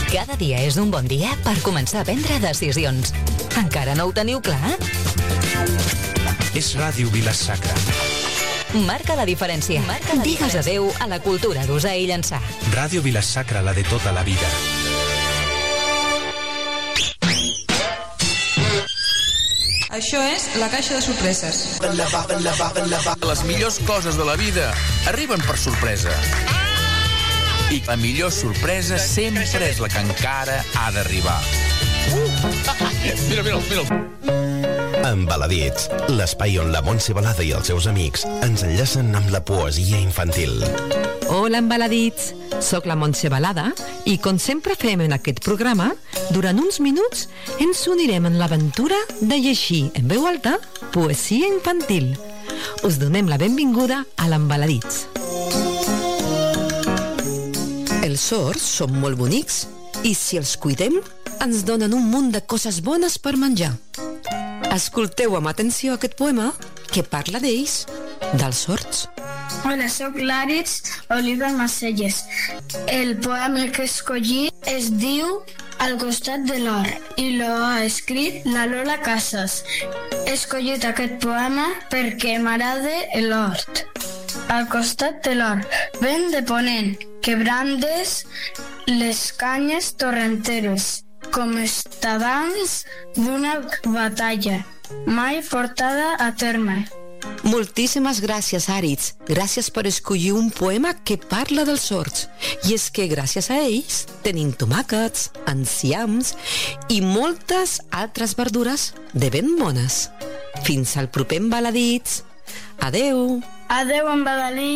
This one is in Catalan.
Cada dia és un bon dia per començar a prendre decisions. Encara no ho teniu clar? És Ràdio Vila-sacra. Marca la diferència. Digues adeu a la cultura d'usar i llançar. Ràdio Vila-sacra, la de tota la vida. Això és La Caixa de Sorpreses. Les millors coses de la vida arriben per sorpresa. I la millor sorpresa sempre és la que encara ha d'arribar. Mira'l. Embaladits, l'espai on la Montse Balada i els seus amics ens enllacen amb la poesia infantil. Hola, Embaladits! Soc la Montse Balada i, com sempre fem en aquest programa, durant uns minuts ens unirem en l'aventura de llegir en veu alta poesia infantil. Us donem la benvinguda a l'Embaladits. Els sords són molt bonics i, si els cuidem, ens donen un munt de coses bones per menjar. Escolteu amb atenció aquest poema que parla d'ells, dels sords. Hola, soc l'Àrits Oliva Macelles. El poema que escolli es diu Al costat de l'or i lo ha escrit la Lola Casas. He escollit aquest poema perquè m'agrada l'hort. Al costat de l'or, vent de ponent, que brandes les canyes torrenteres, com estadants d'una batalla, mai portada a terme. Moltíssimes gràcies, Àrits. Gràcies per escollir un poema que parla dels sords. I és que gràcies a ells tenim tomàquets, enciams i moltes altres verdures de ben bones. Fins al proper Embaladits. Adeu. Adeu, Embaladits.